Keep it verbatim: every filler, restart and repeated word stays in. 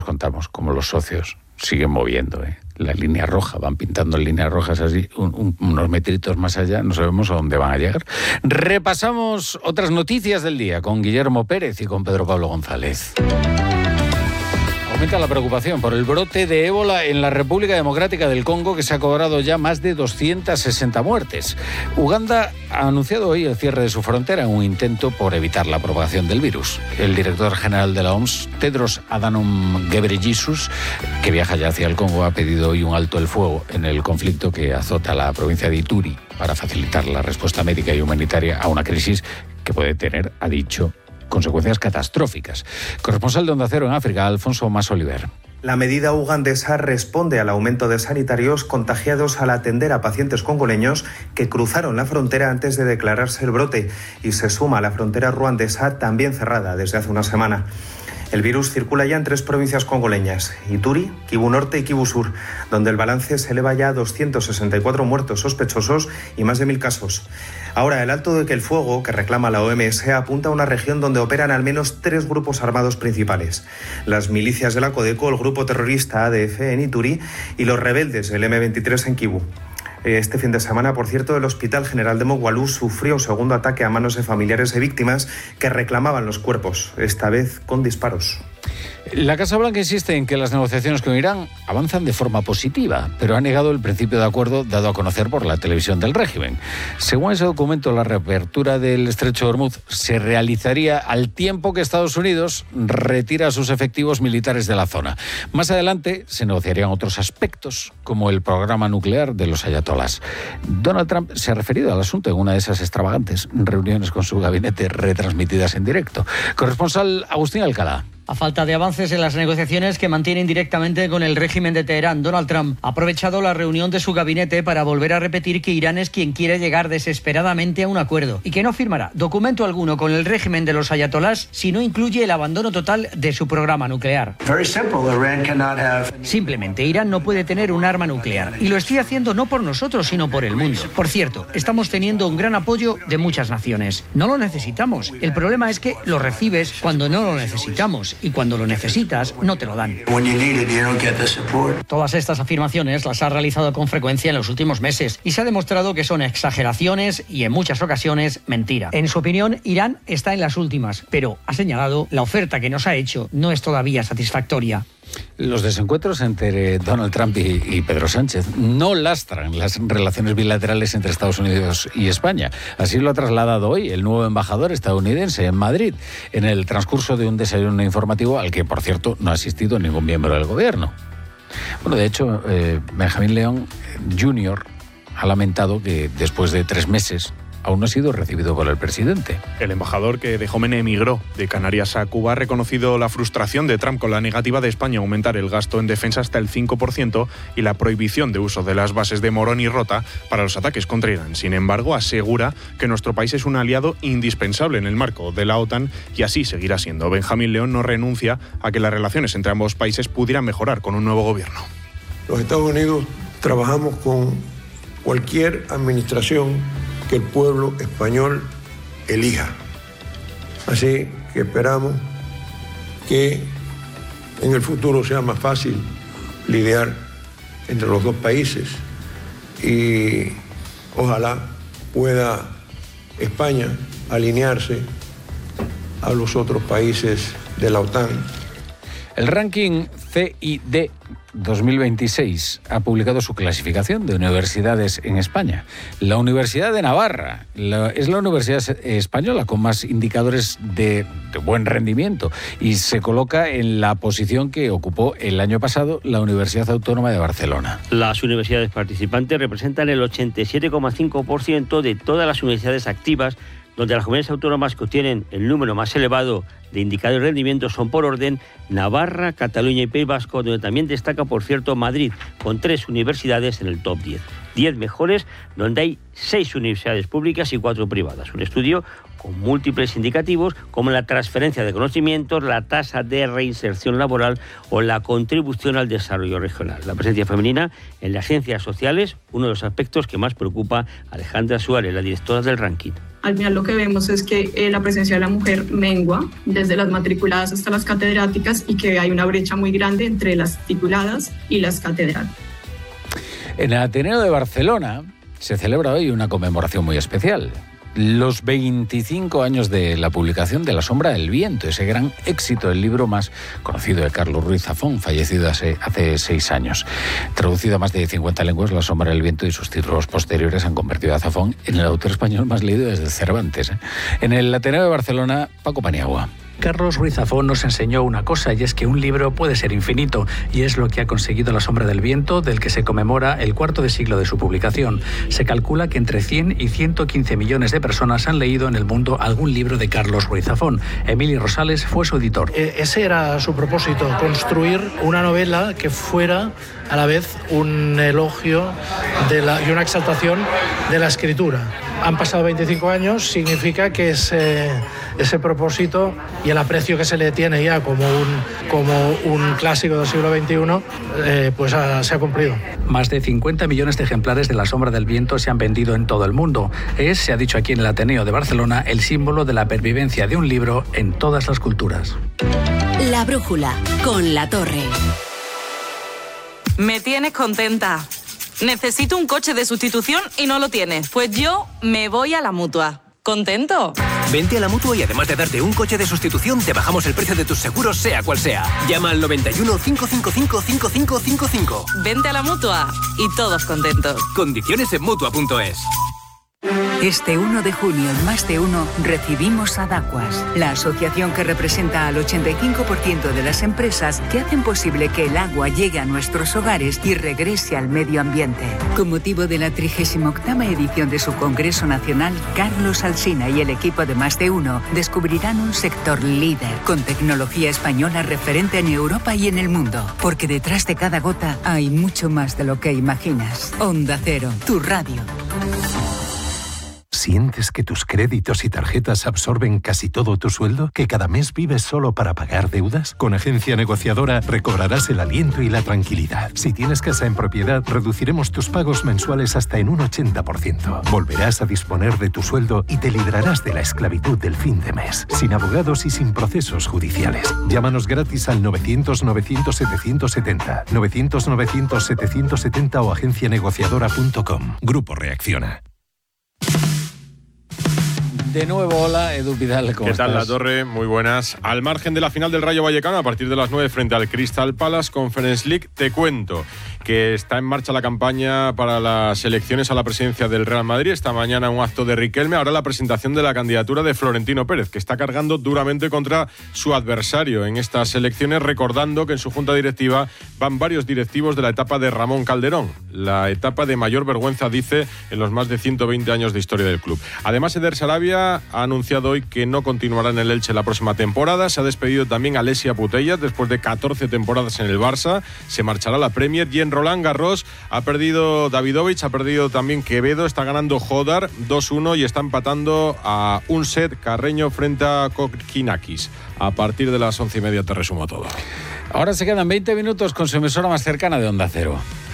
Contamos como los socios siguen moviendo, ¿eh? La línea roja, van pintando líneas rojas así, un, un, unos metritos más allá, no sabemos a dónde van a llegar. Repasamos otras noticias del día con Guillermo Pérez y con Pedro Pablo González. Aumenta la preocupación por el brote de ébola en la República Democrática del Congo, que se ha cobrado ya más de doscientas sesenta muertes. Uganda ha anunciado hoy el cierre de su frontera en un intento por evitar la propagación del virus. El director general de la O M S, Tedros Adhanom Ghebreyesus, que viaja ya hacia el Congo, ha pedido hoy un alto el fuego en el conflicto que azota la provincia de Ituri para facilitar la respuesta médica y humanitaria a una crisis que puede tener, ha dicho, consecuencias catastróficas. Corresponsal de Onda Cero en África, Alfonso Mas Oliver. La medida ugandesa responde al aumento de sanitarios contagiados al atender a pacientes congoleños que cruzaron la frontera antes de declararse el brote, y se suma a la frontera ruandesa, también cerrada desde hace una semana. El virus circula ya en tres provincias congoleñas, Ituri, Kivu Norte y Kivu Sur, donde el balance se eleva ya a doscientos sesenta y cuatro muertos sospechosos y más de mil casos. Ahora, el alto de que el fuego que reclama la O M S apunta a una región donde operan al menos tres grupos armados principales: las milicias de la Codeco, el grupo terrorista A D F en Ituri y los rebeldes del eme veintitrés en Kivu. Este fin de semana, por cierto, el Hospital General de Mogwalu sufrió un segundo ataque a manos de familiares de víctimas que reclamaban los cuerpos, esta vez con disparos. La Casa Blanca insiste en que las negociaciones con Irán avanzan de forma positiva, pero ha negado el principio de acuerdo dado a conocer por la televisión del régimen. Según ese documento, la reapertura del Estrecho de Hormuz se realizaría al tiempo que Estados Unidos retira sus efectivos militares de la zona. Más adelante se negociarían otros aspectos, como el programa nuclear de los ayatolás. Donald Trump se ha referido al asunto en una de esas extravagantes reuniones con su gabinete retransmitidas en directo. Corresponsal Agustín Alcalá. A falta de avances en las negociaciones que mantienen directamente con el régimen de Teherán, Donald Trump ha aprovechado la reunión de su gabinete para volver a repetir que Irán es quien quiere llegar desesperadamente a un acuerdo y que no firmará documento alguno con el régimen de los ayatolás si no incluye el abandono total de su programa nuclear. Simplemente, Irán no puede tener un arma nuclear, y lo estoy haciendo no por nosotros, sino por el mundo. Por cierto, estamos teniendo un gran apoyo de muchas naciones. No lo necesitamos. El problema es que lo recibes cuando no lo necesitamos, y cuando lo necesitas, no te lo dan. Todas estas afirmaciones las ha realizado con frecuencia en los últimos meses y se ha demostrado que son exageraciones y en muchas ocasiones mentira. En su opinión, Irán está en las últimas, pero ha señalado la oferta que nos ha hecho no es todavía satisfactoria. Los desencuentros entre Donald Trump y, y Pedro Sánchez no lastran las relaciones bilaterales entre Estados Unidos y España. Así lo ha trasladado hoy el nuevo embajador estadounidense en Madrid, en el transcurso de un desayuno informativo al que, por cierto, no ha asistido ningún miembro del gobierno. Bueno, de hecho, eh, Benjamín León junior ha lamentado que después de tres meses aún no ha sido recibido por el presidente. El embajador que de joven emigró de Canarias a Cuba ha reconocido la frustración de Trump con la negativa de España a aumentar el gasto en defensa hasta el cinco por ciento y la prohibición de uso de las bases de Morón y Rota para los ataques contra Irán. Sin embargo, asegura que nuestro país es un aliado indispensable en el marco de la OTAN y así seguirá siendo. Benjamín León no renuncia a que las relaciones entre ambos países pudieran mejorar con un nuevo gobierno. Los Estados Unidos trabajamos con cualquier administración que el pueblo español elija. Así que esperamos que en el futuro sea más fácil lidiar entre los dos países y ojalá pueda España alinearse a los otros países de la OTAN. El ranking C I D dos mil veintiséis ha publicado su clasificación de universidades en España. La Universidad de Navarra la, es la universidad española con más indicadores de, de buen rendimiento y se coloca en la posición que ocupó el año pasado la Universidad Autónoma de Barcelona. Las universidades participantes representan el ochenta y siete coma cinco por ciento de todas las universidades activas, donde las comunidades autónomas que obtienen el número más elevado de indicadores de rendimiento son por orden Navarra, Cataluña y País Vasco, donde también destaca, por cierto, Madrid, con tres universidades en el top diez. diez mejores, donde hay seis universidades públicas y cuatro privadas. Un estudio con múltiples indicativos como la transferencia de conocimientos, la tasa de reinserción laboral o la contribución al desarrollo regional. La presencia femenina en las ciencias sociales, uno de los aspectos que más preocupa a Alejandra Suárez, la directora del ranking. Al final lo que vemos es que eh, la presencia de la mujer mengua desde las matriculadas hasta las catedráticas y que hay una brecha muy grande entre las tituladas y las catedráticas. En el Ateneo de Barcelona se celebra hoy una conmemoración muy especial. Los veinticinco años de la publicación de La sombra del viento, ese gran éxito del libro más conocido de Carlos Ruiz Zafón, fallecido hace, hace seis años. Traducido a más de cincuenta lenguas, La sombra del viento y sus títulos posteriores han convertido a Zafón en el autor español más leído desde Cervantes. En el Ateneo de Barcelona, Paco Paniagua. Carlos Ruiz Zafón nos enseñó una cosa, y es que un libro puede ser infinito, y es lo que ha conseguido La sombra del viento, del que se conmemora el cuarto de siglo de su publicación. Se calcula que entre cien y ciento quince millones de personas han leído en el mundo algún libro de Carlos Ruiz Zafón. Emilio Rosales fue su editor. Eh, ese era su propósito, construir una novela que fuera a la vez un elogio de la, y una exaltación de la escritura. Han pasado veinticinco años, significa que ese, ese propósito y el aprecio que se le tiene ya como un, como un clásico del siglo veintiuno, eh, pues ha, se ha cumplido. Más de cincuenta millones de ejemplares de La sombra del viento se han vendido en todo el mundo. Es, se ha dicho aquí en el Ateneo de Barcelona, el símbolo de la pervivencia de un libro en todas las culturas. La brújula, con La Torre. Me tienes contenta. Necesito un coche de sustitución y no lo tienes. Pues yo me voy a la Mutua. ¿Contento? Vente a la Mutua y además de darte un coche de sustitución, te bajamos el precio de tus seguros, sea cual sea. Llama al noventa y uno, cinco cinco cinco, cinco cinco cinco cinco. Vente a la Mutua y todos contentos. Condiciones en Mutua punto es. Este uno de junio en Más de Uno recibimos a Dacuas, la asociación que representa al ochenta y cinco por ciento de las empresas que hacen posible que el agua llegue a nuestros hogares y regrese al medio ambiente. Con motivo de la trigésima octava edición de su Congreso Nacional, Carlos Alsina y el equipo de Más de Uno descubrirán un sector líder con tecnología española referente en Europa y en el mundo. Porque detrás de cada gota hay mucho más de lo que imaginas. Onda Cero, tu radio. ¿Sientes que tus créditos y tarjetas absorben casi todo tu sueldo? ¿Que cada mes vives solo para pagar deudas? Con Agencia Negociadora recobrarás el aliento y la tranquilidad. Si tienes casa en propiedad, reduciremos tus pagos mensuales hasta en un ochenta por ciento. Volverás a disponer de tu sueldo y te librarás de la esclavitud del fin de mes, sin abogados y sin procesos judiciales. Llámanos gratis al novecientos, novecientos, setecientos setenta, novecientos, novecientos, setecientos setenta o agencia negociadora punto com. Grupo Reacciona. De nuevo, hola, Edu Vidal, ¿cómo ¿Qué tal, estás? La Torre? Muy buenas. Al margen de la final del Rayo Vallecano, a partir de las nueve frente al Crystal Palace Conference League, te cuento que está en marcha la campaña para las elecciones a la presidencia del Real Madrid. Esta mañana un acto de Riquelme, ahora la presentación de la candidatura de Florentino Pérez, que está cargando duramente contra su adversario en estas elecciones, recordando que en su junta directiva van varios directivos de la etapa de Ramón Calderón, la etapa de mayor vergüenza, dice, en los más de ciento veinte años de historia del club. Además, Eder Sarabia ha anunciado hoy que no continuará en el Elche la próxima temporada. Se ha despedido también Alessia Putellas después de catorce temporadas en el Barça. Se marchará a la Premier. Y en Roland Garros ha perdido Davidovich, ha perdido también Quevedo, está ganando Jodar dos uno y está empatando a un set Carreño frente a Kokinakis. A partir de las once y media te resumo todo. Ahora se quedan veinte minutos con su emisora más cercana de Onda Cero.